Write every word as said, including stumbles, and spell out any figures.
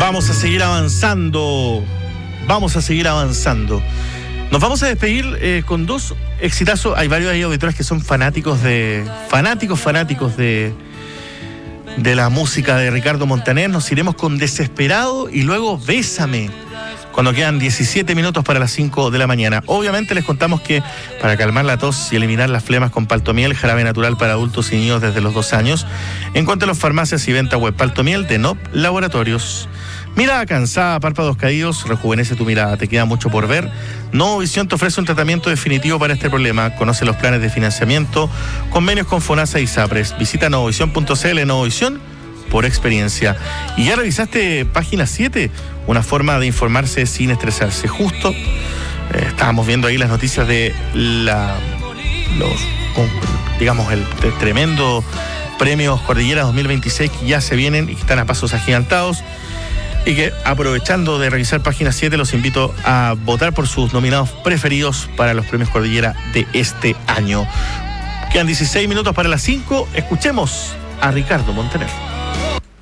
Vamos a seguir avanzando. Vamos a seguir avanzando. Nos vamos a despedir eh, con dos exitazos. Hay varios ahí auditores que son fanáticos de... Fanáticos, fanáticos de... de la música de Ricardo Montaner. Nos iremos con Desesperado y luego Bésame, cuando quedan diecisiete minutos para las cinco de la mañana. Obviamente les contamos que para calmar la tos y eliminar las flemas con Paltomiel, jarabe natural para adultos y niños desde los dos años, encuentra en las farmacias y venta web. Paltomiel de N O P Laboratorios. Mirada cansada, párpados caídos, rejuvenece tu mirada, te queda mucho por ver. Novovisión te ofrece un tratamiento definitivo para este problema. Conoce los planes de financiamiento, convenios con FONASA y SAPRES. Visita novovisión punto c l. Novovisión por experiencia. ¿Y ya revisaste página siete? Una forma de informarse sin estresarse. Justo eh, estábamos viendo ahí las noticias de la los digamos el, el tremendo premios Cordillera dos mil veintiséis que ya se vienen y que están a pasos agigantados. Y que, aprovechando de revisar página siete, los invito a votar por sus nominados preferidos para los premios Cordillera de este año. Quedan dieciséis minutos para las cinco. Escuchemos a Ricardo Montaner.